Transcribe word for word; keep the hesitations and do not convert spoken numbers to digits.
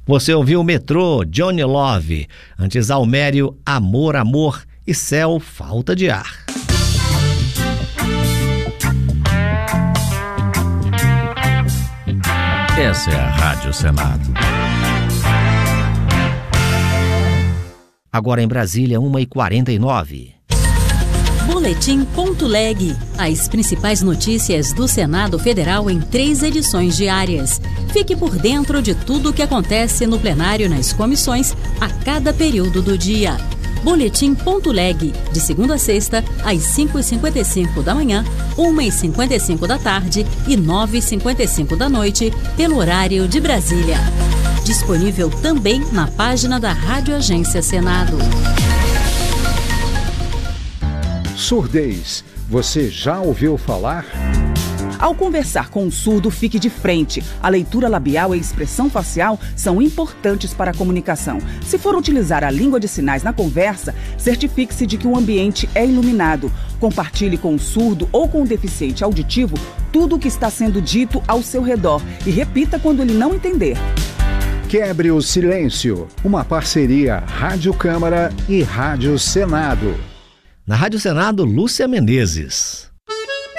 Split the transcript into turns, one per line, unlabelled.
Você ouviu Metrô, Johnny Love. Antes, Almério, Amor, Amor. E Céu, Falta de Ar.
Essa é a Rádio Senado.
Agora em Brasília, uma e quarenta e nove.
Boletim.leg. As principais notícias do Senado Federal em três edições diárias. Fique por dentro de tudo o que acontece no plenário nas comissões a cada período do dia. Boletim.leg. De segunda a sexta, às cinco e cinquenta e cinco da manhã, uma e cinquenta e cinco da tarde e nove e cinquenta e cinco da noite, pelo horário de Brasília. Disponível também na página da Rádio Agência Senado.
Surdez. Você já ouviu falar?
Ao conversar com um surdo, fique de frente. A leitura labial e a expressão facial são importantes para a comunicação. Se for utilizar a língua de sinais na conversa, certifique-se de que o ambiente é iluminado. Compartilhe com o surdo ou com o deficiente auditivo tudo o que está sendo dito ao seu redor e repita quando ele não entender.
Quebre o silêncio. Uma parceria Rádio Câmara e Rádio Senado.
Na Rádio Senado, Lúcia Menezes.